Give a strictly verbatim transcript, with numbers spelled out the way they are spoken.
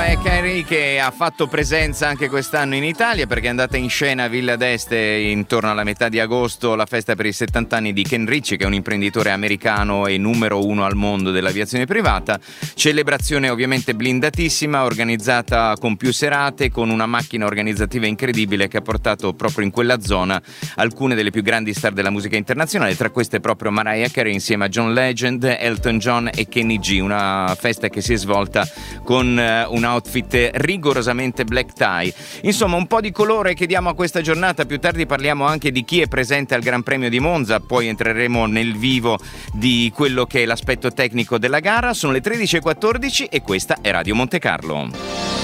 Mariah Carey, che ha fatto presenza anche quest'anno in Italia perché è andata in scena a Villa d'Este intorno alla metà di agosto, la festa per i settanta anni di Ken Ritchie, che è un imprenditore americano e numero uno al mondo dell'aviazione privata. Celebrazione ovviamente blindatissima, organizzata con più serate, con una macchina organizzativa incredibile che ha portato proprio in quella zona alcune delle più grandi star della musica internazionale, tra queste proprio Mariah Carey insieme a John Legend, Elton John e Kenny G. Una festa che si è svolta con uh, un outfit rigorosamente black tie. Insomma, un po' di colore che diamo a questa giornata. Più tardi parliamo anche di chi è presente al Gran Premio di Monza, poi entreremo nel vivo di quello che è l'aspetto tecnico della gara. Sono le tredici e quattordici e questa è Radio Monte Carlo.